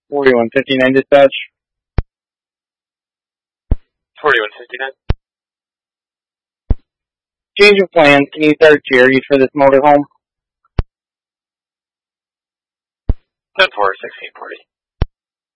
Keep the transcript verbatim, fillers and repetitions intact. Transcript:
forty-one fifty-nine dispatch. forty-one fifty-nine. Change of plans. Can you start Jerry's for this motorhome? ten four, sixteen forty.